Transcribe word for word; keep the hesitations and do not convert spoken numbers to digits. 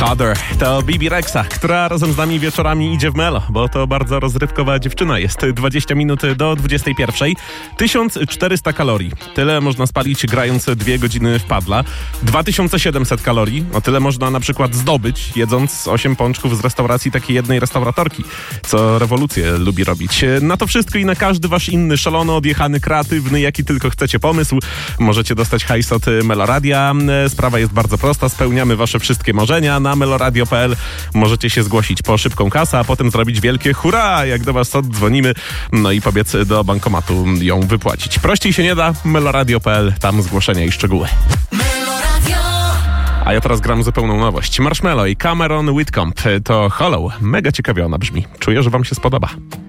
Harder to Bibi Rexa, która razem z nami wieczorami idzie w melo, bo to bardzo rozrywkowa dziewczyna jest. dwadzieścia minut do dwudziestej pierwszej. tysiąc czterysta kalorii. Tyle można spalić grając dwie godziny w padla. dwa tysiące siedemset kalorii. O tyle można na przykład zdobyć, jedząc osiem pączków z restauracji takiej jednej restauratorki, co rewolucję lubi robić. Na to wszystko i na każdy wasz inny szalony, odjechany, kreatywny, jaki tylko chcecie pomysł, możecie dostać hajs od Meloradia. Sprawa jest bardzo prosta. Spełniamy wasze wszystkie marzenia. Na meloradio kropka p l możecie się zgłosić po szybką kasę, a potem zrobić wielkie hurra, jak do was oddzwonimy, no i pobiec do bankomatu ją wypłacić. Prościej się nie da. meloradio kropka p l, tam zgłoszenia i szczegóły. A ja teraz gram zupełną nowość. Marshmello i Cameron Whitcomb to Hollow. Mega ciekawie ona brzmi. Czuję, że wam się spodoba.